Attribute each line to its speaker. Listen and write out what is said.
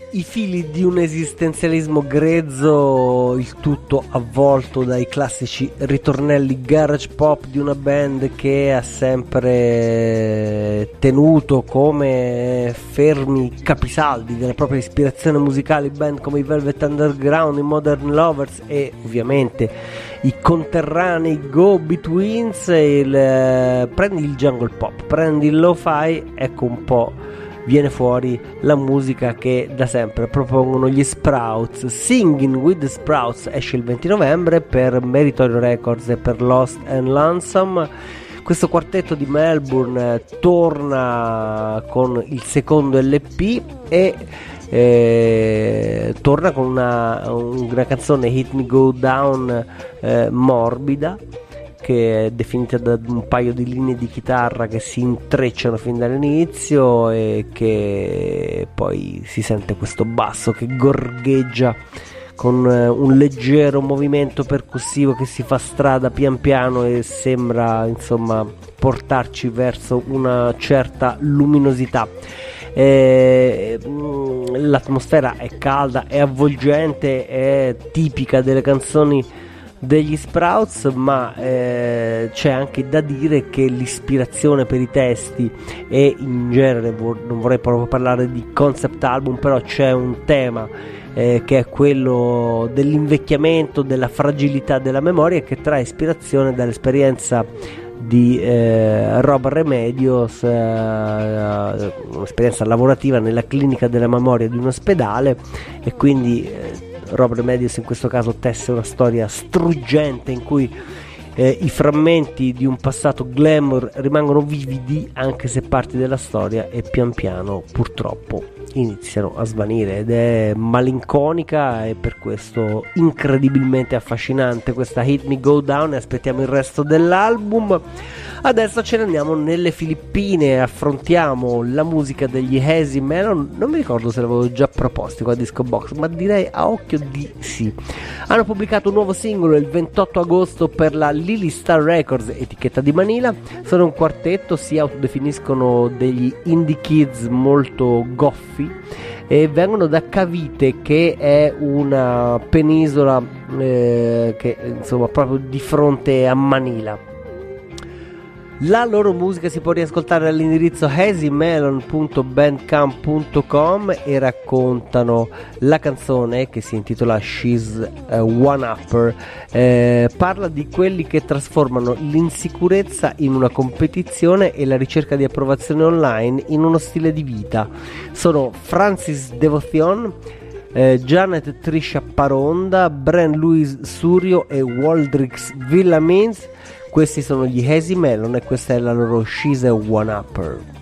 Speaker 1: i fili di un esistenzialismo grezzo, il tutto avvolto dai classici ritornelli garage pop di una band che ha sempre tenuto come fermi capisaldi della propria ispirazione musicale band come i Velvet Underground, i Modern Lovers e ovviamente i conterranei Go-Betweens. Prendi il jungle pop, prendi il lo-fi, ecco un po' viene fuori la musica che da sempre propongono gli Sprouts. Singing with the Sprouts esce il 20 novembre per Meritorio Records e per Lost and Lonesome. Questo quartetto di Melbourne torna con il secondo LP e torna con una canzone Hit Me Go Down morbida, che è definita da un paio di linee di chitarra che si intrecciano fin dall'inizio e che poi si sente questo basso che gorgheggia con un leggero movimento percussivo che si fa strada pian piano e sembra insomma portarci verso una certa luminosità. L'atmosfera è calda, è avvolgente, è tipica delle canzoni degli Sprouts, ma c'è anche da dire che l'ispirazione per i testi e in genere non vorrei proprio parlare di concept album, però c'è un tema che è quello dell'invecchiamento, della fragilità della memoria, che trae ispirazione dall'esperienza di Rob Remedios, un'esperienza lavorativa nella clinica della memoria di un ospedale, e quindi Rob Remedios in questo caso tesse una storia struggente in cui i frammenti di un passato glamour rimangono vividi anche se parti della storia e pian piano purtroppo iniziano a svanire, ed è malinconica e per questo incredibilmente affascinante questa Hit Me Go Down, e aspettiamo il resto dell'album. Adesso ce ne andiamo nelle Filippine, affrontiamo la musica degli Hazy Melon. Non mi ricordo se l'avevo già proposti qua a Disco Box, ma direi a occhio di sì. Hanno pubblicato un nuovo singolo il 28 agosto per la Lily Star Records, etichetta di Manila. Sono un quartetto, si autodefiniscono degli indie kids molto goffi e vengono da Cavite, che è una penisola che insomma proprio di fronte a Manila. La loro musica si può riascoltare all'indirizzo hazymelon.bandcamp.com e raccontano la canzone, che si intitola She's a One-Upper. Parla di quelli che trasformano l'insicurezza in una competizione e la ricerca di approvazione online in uno stile di vita. Sono Francis Devotion, Janet Trisha Paronda, Bren Louis Surio e Waldrix Villamins. Questi sono gli Hazy Melon e questa è la loro She's a One-Upper.